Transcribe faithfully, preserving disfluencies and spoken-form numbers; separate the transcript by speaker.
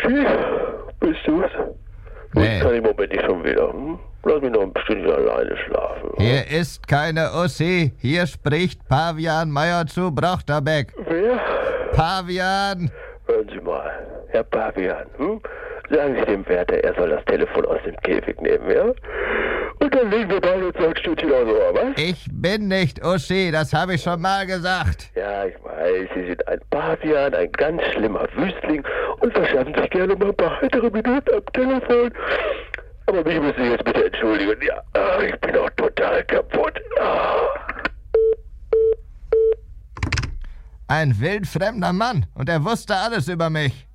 Speaker 1: Uschi, bist du's?
Speaker 2: Nee.
Speaker 1: Ich kann im Moment nicht schon wieder. Hm? Lass mich noch ein Stündchen alleine schlafen.
Speaker 2: Hier ist keine Ussi. Hier spricht Pavian Meier zu Brochterbeck.
Speaker 1: Wer?
Speaker 2: Pavian!
Speaker 1: Hören Sie mal, Herr Pavian, hm? Sagen Sie dem Wärter, er soll das Telefon aus dem Käfig nehmen, ja? Und dann legen wir beide uns ein Stündchen aufs Ohr, was?
Speaker 2: Ich bin nicht Uschi, das habe ich schon mal gesagt.
Speaker 1: Ja, ich weiß, Sie sind ein Pavian, ein ganz schlimmer Wüstling und verschaffen sich gerne mal ein paar heitere Minuten am Telefon. Aber mich müssen Sie jetzt bitte entschuldigen. Ja, ach, ich bin auch total kaputt. Ah.
Speaker 2: Ein wildfremder Mann und er wusste alles über mich.